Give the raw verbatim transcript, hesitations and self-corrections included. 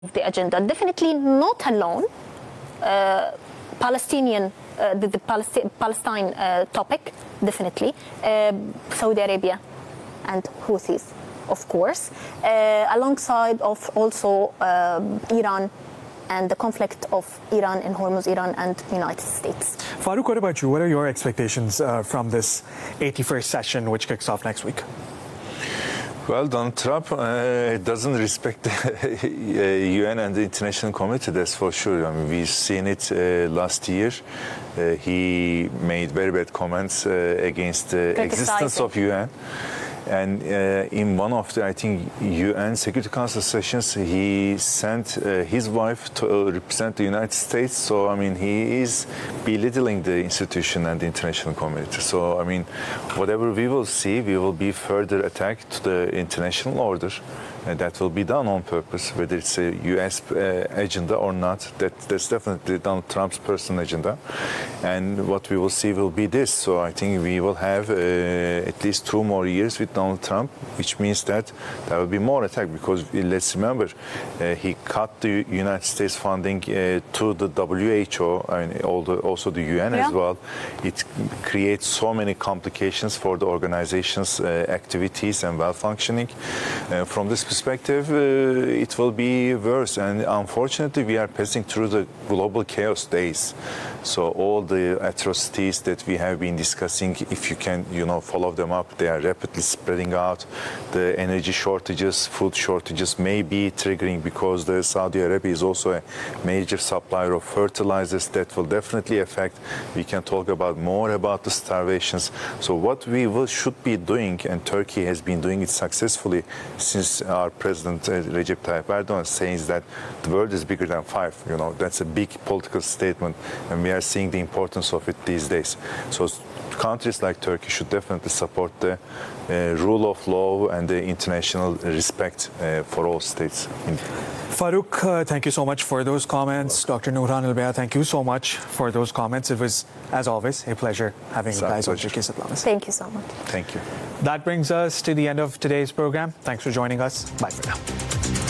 the agenda. Definitely not alone. Uh, Palestinian, uh, the, the Palesti- Palestine uh, topic, definitely. Uh, Saudi Arabia and Houthis, of course, uh, alongside of also uh, Iran and the conflict of Iran and Hormuz, Iran and United States. Farouk, what about you? What are your expectations uh, from this eighty-first session, which kicks off next week? Well, Donald Trump uh, doesn't respect the U N and the international community, that's for sure. I mean, we've seen it uh, last year. Uh, he made very bad comments uh, against the existence of U N. And uh, in one of the, I think, U N Security Council sessions, he sent uh, his wife to uh, represent the United States. So, I mean, he is belittling the institution and the international community. So, I mean, whatever we will see, we will be further attacked to the international order. And that will be done on purpose, whether it's a U S uh, agenda or not. That, that's definitely Donald Trump's personal agenda. And what we will see will be this. So I think we will have uh, at least two more years with Donald Trump, which means that there will be more attack, because let's remember, uh, he cut the United States funding uh, to the W H O and all the, also the U N yeah. as well. It creates so many complications for the organization's uh, activities and well-functioning. Uh, from this perspective, uh, it will be worse, and unfortunately we are passing through the global chaos days. So all the atrocities that we have been discussing, if you can, you know, follow them up, they are rapidly spreading out. The energy shortages, food shortages may be triggering, because the Saudi Arabia is also a major supplier of fertilizers that will definitely affect. We can talk about more about the starvations. So what we will, should be doing, and Turkey has been doing it successfully since our President uh, Recep Tayyip Erdogan says that the world is bigger than five. You know, that's a big political statement, and we are seeing the importance of it these days. So countries like Turkey should definitely support the uh, rule of law and the international respect uh, for all states. Farouk, uh, thank you so much for those comments. Doctor Nourhan Al-Baya, thank you so much for those comments. It was, as always, a pleasure having you guys on Turkey's Diplomacy. Thank you so much. Thank you. That brings us to the end of today's program. Thanks for joining us. Bye for now.